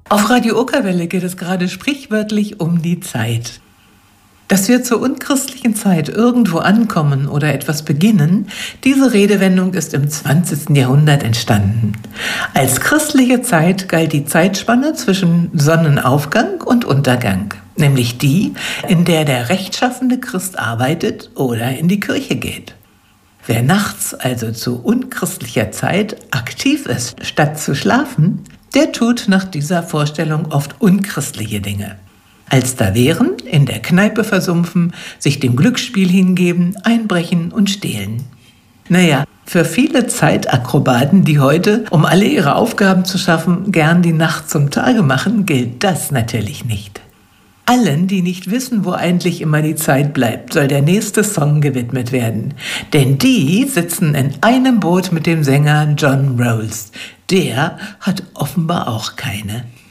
Auf Radio Okerwelle geht es gerade sprichwörtlich um die Zeit. Dass wir zur unchristlichen Zeit irgendwo ankommen oder etwas beginnen, diese Redewendung ist im 20. Jahrhundert entstanden. Als christliche Zeit galt die Zeitspanne zwischen Sonnenaufgang und Untergang, nämlich die, in der der rechtschaffene Christ arbeitet oder in die Kirche geht. Wer nachts, also zu unchristlicher Zeit, aktiv ist, statt zu schlafen, der tut nach dieser Vorstellung oft unchristliche Dinge. Als da wären, in der Kneipe versumpfen, sich dem Glücksspiel hingeben, einbrechen und stehlen. Naja, für viele Zeitakrobaten, die heute, um alle ihre Aufgaben zu schaffen, gern die Nacht zum Tage machen, gilt das natürlich nicht. Allen, die nicht wissen, wo eigentlich immer die Zeit bleibt, soll der nächste Song gewidmet werden. Denn die sitzen in einem Boot mit dem Sänger John Rawls. Der hat offenbar auch keine.